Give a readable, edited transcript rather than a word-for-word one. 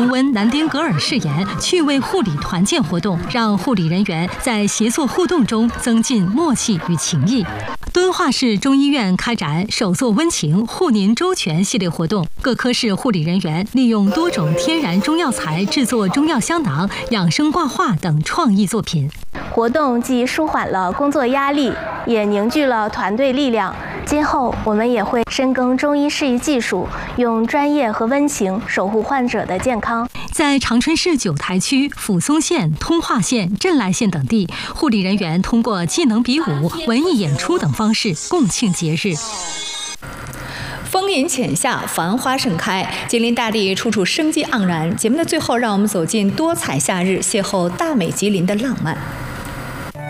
重温南丁格尔誓言趣味护理团建活动，让护理人员在协作互动中增进默契与情谊。敦化市中医院开展手作温情护您周全系列活动，各科室护理人员利用多种天然中药材制作中药香囊、养生挂画等创意作品。 活动既舒缓了工作压力，也凝聚了团队力量。今后我们也会深耕中医适宜技术，用专业和温情守护患者的健康。 在长春市九台区抚松县、通化县、镇来县等地，护理人员通过技能比武、文艺演出等方式共庆节日。 风云浅夏，繁花盛开，吉林大地处处生机盎然。节目的最后，让我们走进多彩夏日，邂逅大美吉林的浪漫。